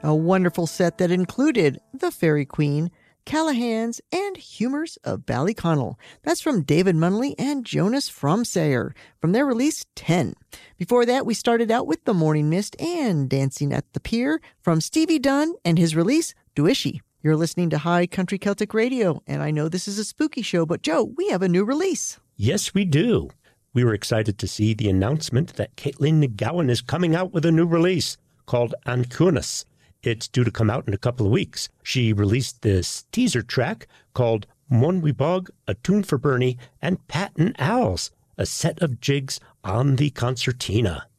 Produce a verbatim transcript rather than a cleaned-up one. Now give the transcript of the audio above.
A wonderful set that included The Fairy Queen, Callahan's, and Humors of Ballyconnell. That's from David Munnelly and Jonas Fromsayer from their release ten. Before that, we started out with The Morning Mist and Dancing at the Pier from Stevie Dunn and his release Duishi. You're listening to High Country Celtic Radio, and I know this is a spooky show, but Joe, we have a new release. Yes, we do. We were excited to see the announcement that Caitlin McGowan is coming out with a new release called Ancunas. It's due to come out in a couple of weeks. She released this teaser track called Monwy Bog, A Tune for Bernie, and Pat and Owls, a set of jigs on the concertina.